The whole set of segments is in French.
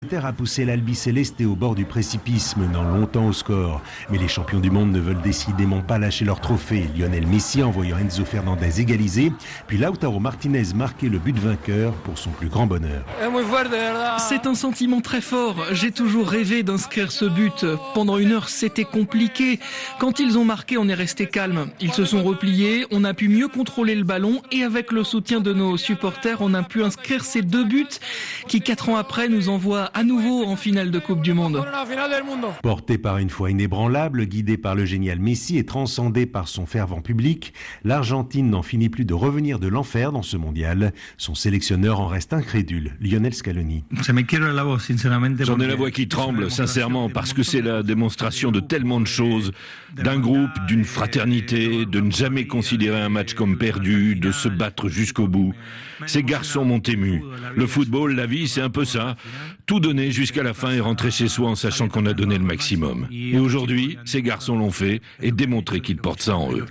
l'Angleterre a poussé l'Albiceleste au bord du précipice, menant longtemps au score. Mais les champions du monde ne veulent décidément pas lâcher leur trophée. Lionel Messi envoyant Enzo Fernandez égaliser, puis Lautaro Martinez marquer le but vainqueur pour son plus grand bonheur. C'est un sentiment très fort. J'ai toujours rêvé d'inscrire ce but. Pendant une heure, c'était compliqué. Quand ils ont marqué, on est resté calme. Ils se sont repliés, on a pu mieux contrôler le ballon et avec le soutien de nos supporters, on a pu inscrire ces 2 buts qui 4 ans après nous envoient à nouveau en finale de Coupe du Monde. Porté par une foi inébranlable, guidé par le génial Messi et transcendé par son fervent public, l'Argentine n'en finit plus de revenir de l'enfer dans ce mondial. Son sélectionneur en reste incrédule, Lionel Scaloni. J'en ai la voix qui tremble, sincèrement, parce que c'est la démonstration de tellement de choses, d'un groupe, d'une fraternité, de ne jamais considérer un match comme perdu, de se battre jusqu'au bout. Ces garçons m'ont ému. Le football, la vie, c'est un peu ça. Tout donner jusqu'à la fin et rentrer chez soi en sachant qu'on a donné le maximum. Et aujourd'hui, ces garçons l'ont fait et démontré qu'ils portent ça en eux.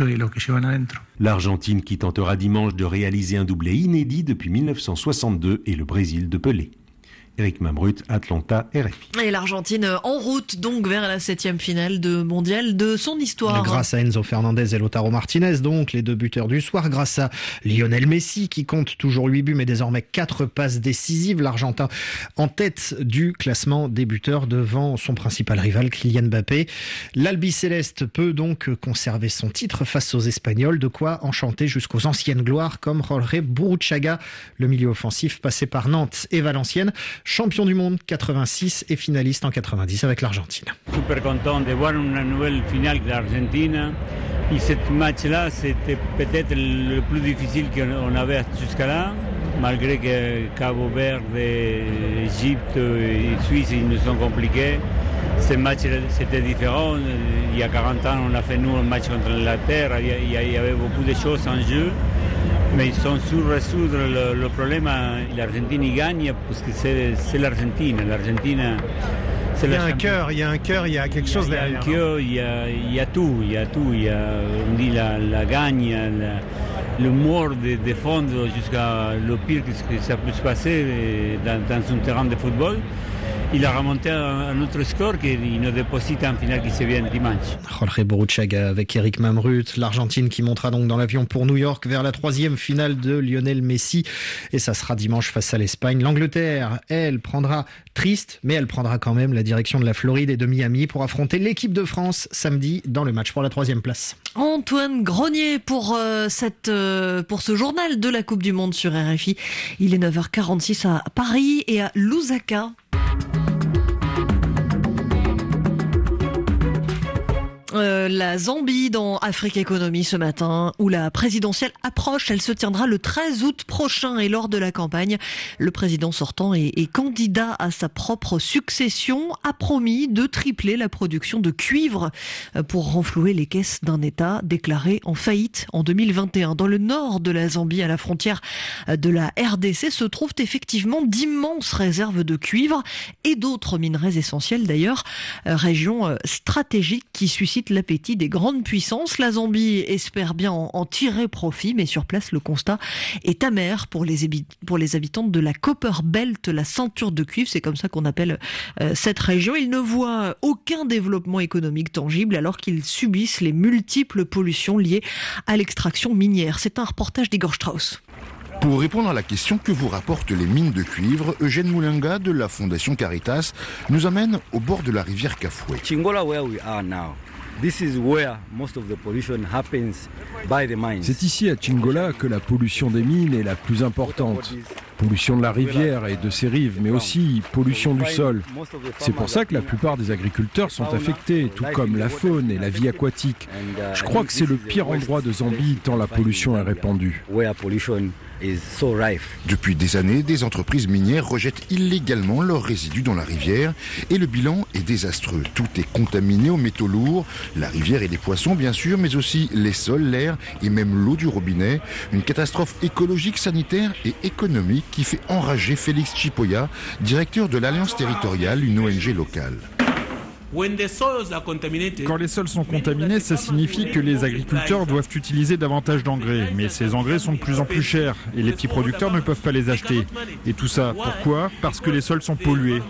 L'Argentine qui tentera dimanche de réaliser un doublé inédit depuis 1962 et le Brésil de Pelé. Éric Mamrut, Atlanta, RFI. Et l'Argentine en route donc vers la 7e finale de mondial de son histoire. Grâce à Enzo Fernandez et Lautaro Martinez, donc les 2 buteurs du soir. Grâce à Lionel Messi qui compte toujours 8 buts mais désormais 4 passes décisives. L'Argentin en tête du classement des buteurs devant son principal rival Kylian Mbappé. L'Albiceleste peut donc conserver son titre face aux Espagnols. De quoi enchanter jusqu'aux anciennes gloires comme Jorge Burruchaga, le milieu offensif passé par Nantes et Valenciennes. Champion du monde 86 et finaliste en 90 avec l'Argentine. Super content de voir une nouvelle finale de l'Argentine. Et ce match-là, c'était peut-être le plus difficile qu'on avait jusqu'à là, malgré que Cabo Verde, Égypte et Suisse ils nous ont compliqués. Ce match, c'était différent. Il y a 40 ans, on a fait nous un match contre l'Angleterre. Il y avait beaucoup de choses en jeu. Mais ils sont sûrs de résoudre le problème. L'Argentine y gagne parce que c'est l'Argentine. L'Argentine, c'est il y a un cœur, il y a quelque chose derrière. Il y a tout. Il y a, on dit la gagne, l'humour de défendre jusqu'à le pire que ça peut se passer dans un terrain de football. Il a remonté un autre score qu'il nous déposite en finale qui se vient dimanche. Jorge Burruchaga avec Éric Mamrut. L'Argentine qui montera donc dans l'avion pour New York vers la 3e finale de Lionel Messi. Et ça sera dimanche face à l'Espagne. L'Angleterre, elle, prendra triste, mais elle prendra quand même la direction de la Floride et de Miami pour affronter l'équipe de France samedi dans le match pour la 3e place. Antoine Grenier pour ce journal de la Coupe du Monde sur RFI. Il est 9h46 à Paris et à Lusaka. La Zambie dans Afrique Économie ce matin, où la présidentielle approche. Elle se tiendra le 13 août prochain et lors de la campagne, le président sortant et candidat à sa propre succession a promis de tripler la production de cuivre pour renflouer les caisses d'un État déclaré en faillite en 2021. Dans le nord de la Zambie, à la frontière de la RDC, se trouvent effectivement d'immenses réserves de cuivre et d'autres minerais essentiels d'ailleurs, région stratégique qui suscite l'appétit des grandes puissances. La Zambie espère bien en tirer profit, mais sur place, le constat est amer pour les habitants de la Copper Belt, la ceinture de cuivre, c'est comme ça qu'on appelle cette région. Ils ne voient aucun développement économique tangible alors qu'ils subissent les multiples pollutions liées à l'extraction minière. C'est un reportage d'Igor Strauss. Pour répondre à la question que vous rapportent les mines de cuivre, Eugène Moulinga de la Fondation Caritas nous amène au bord de la rivière Kafoué. C'est ici à Chingola que la pollution des mines est la plus importante. Pollution de la rivière et de ses rives, mais aussi pollution du sol. C'est pour ça que la plupart des agriculteurs sont affectés, tout comme la faune et la vie aquatique. Je crois que c'est le pire endroit de Zambie tant la pollution est répandue. Depuis des années, des entreprises minières rejettent illégalement leurs résidus dans la rivière et le bilan est désastreux. Tout est contaminé aux métaux lourds, la rivière et les poissons bien sûr, mais aussi les sols, l'air et même l'eau du robinet. Une catastrophe écologique, sanitaire et économique qui fait enrager Félix Chipoya, directeur de l'Alliance territoriale, une ONG locale. Quand les sols sont contaminés, ça signifie que les agriculteurs doivent utiliser davantage d'engrais. Mais ces engrais sont de plus en plus chers et les petits producteurs ne peuvent pas les acheter. Et tout ça, pourquoi ? Parce que les sols sont pollués.